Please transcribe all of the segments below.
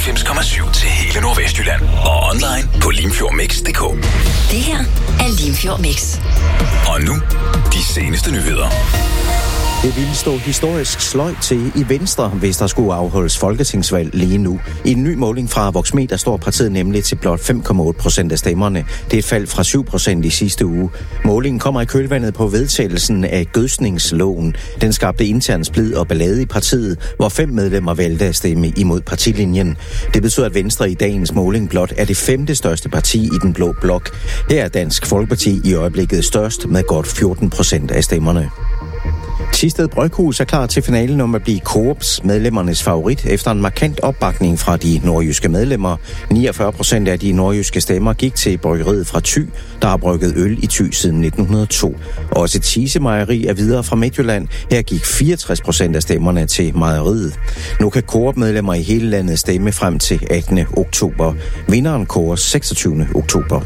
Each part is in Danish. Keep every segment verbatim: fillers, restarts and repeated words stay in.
fireoghalvfems komma syv til hele Nordvestjylland. Og online på limfjordmix punktum d k. Det her er Limfjord Mix. Og nu, de seneste nyheder. Det ville stå historisk sløjt til i Venstre, hvis der skulle afholdes folketingsvalg lige nu. I en ny måling fra Voxmeter står partiet nemlig til blot fem komma otte procent af stemmerne. Det er et fald fra syv procent i sidste uge. Målingen kommer i kølvandet på vedtagelsen af gødsningsloven. Den skabte intern splid og ballade i partiet, hvor fem medlemmer valgte at stemme imod partilinjen. Det betyder, at Venstre i dagens måling blot er det femte største parti i den blå blok. Her er Dansk Folkeparti i øjeblikket størst med godt fjorten procent af stemmerne. Thisted Bryghus er klar til finalen om at blive Coops medlemmernes favorit efter en markant opbakning fra de nordjyske medlemmer. niogfyrre procent af de nordjyske stemmer gik til bryggeriet fra Thy, der har brygget øl i Thy siden nitten hundrede og to. Også Thise Mejeri er videre fra Midtjylland. Her gik fireogtres procent af stemmerne til mejeriet. Nu kan Coop-medlemmer i hele landet stemme frem til attende oktober. Vinderen kåres seksogtyvende oktober.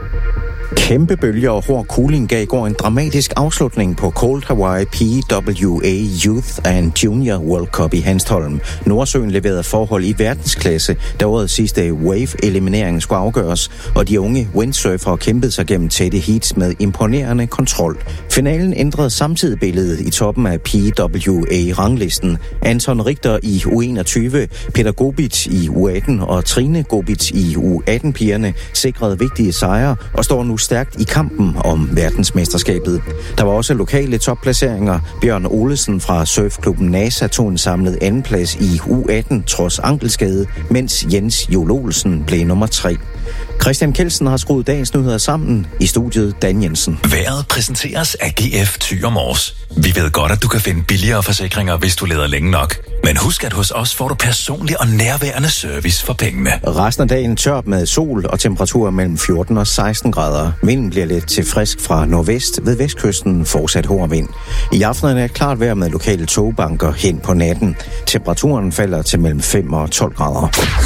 Kæmpe bølger og hård cooling gav går en dramatisk afslutning på Cold Hawaii P W A Youth and Junior World Cup i Hanstholm. Nordsøen leverede forhold i verdensklasse, da årets sidste wave-eliminering skulle afgøres, og de unge windsurfere kæmpede sig gennem tætte heats med imponerende kontrol. Finalen ændrede samtidig billedet i toppen af P W A-ranglisten. Anton Richter i U enogtyve, Peter Gobic i U atten og Trine Gobic i U atten-pigerne sikrede vigtige sejre og står nu stærkt i kampen om verdensmesterskabet. Der var også lokale topplaceringer. Bjørn Olesen fra surfklubben NASA tog en samlet andenplads i U atten trods ankelskade, mens Jens Jol Olsen blev nummer tre. Christian Kelsen har skruet dagens nyheder sammen. I studiet Dan Jensen. Vejret præsenteres af G F Thy og Mors. Vi ved godt, at du kan finde billigere forsikringer, hvis du leder længe nok. Men husk, at hos os får du personlig og nærværende service for pengene. Resten af dagen tørt med sol og temperaturer mellem fjorten og seksten grader. Vinden bliver lidt til frisk fra nordvest, ved vestkysten fortsat hård vind. I aftenen er det klart vejr med lokale togbanker hen på natten. Temperaturen falder til mellem fem og tolv grader.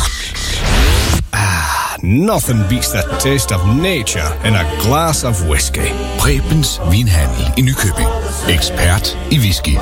Nothing beats the taste of nature and a glass of whiskey. Prebens Vinhandel i Nykøbing. Ekspert i whisky.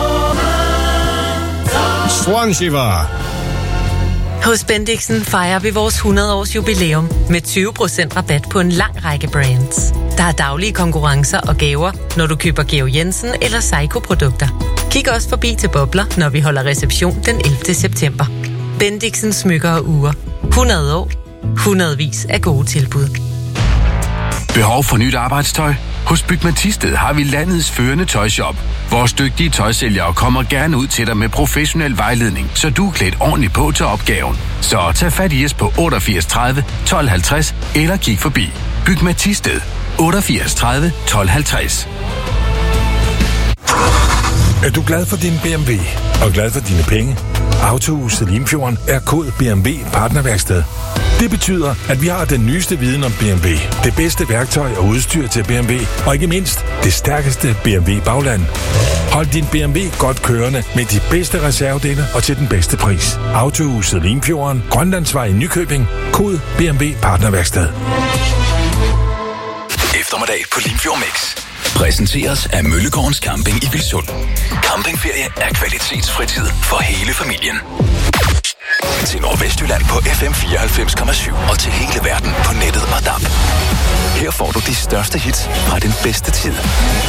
Swanshiva. Hos Bendixen fejrer vi vores hundrede års jubilæum med tyve procent rabat på en lang række brands. Der er daglige konkurrencer og gaver, når du køber Georg Jensen eller Seiko-produkter. Kig også forbi til Bobler, når vi holder reception den ellevte september. Bendixen smykker og ure. hundrede år. Hundredvis af gode tilbud. Behov for nyt arbejdstøj? Hos Bygma Thisted har vi landets førende tøjshop. Vores dygtige tøjsælgere kommer gerne ud til dig med professionel vejledning, så du er klædt ordentligt på til opgaven. Så tag fat i os på otteogfirs tredive tolv halvtreds eller kig forbi. Bygma Thisted otteogfirs tredive tolv halvtreds. Er du glad for din B M W og glad for dine penge? Autohuset Limfjorden er kod B M W partnerværksted. Det betyder, at vi har den nyeste viden om B M W, det bedste værktøj og udstyr til B M W, og ikke mindst det stærkeste B M W bagland. Hold din B M W godt kørende med de bedste reservedele og til den bedste pris. Autohuset Limfjorden, Grønlandsvej i Nykøbing, kod B M W partnerværksted. Eftermiddag på Limfjord Mix. Præsenteres af Møllegårdens Camping i Vilsund. Campingferie er kvalitetsfritid for hele familien. Til Nordvestjylland på F M fireoghalvfems komma syv og til hele verden på nettet og D A B. Her får du de største hits fra den bedste tid.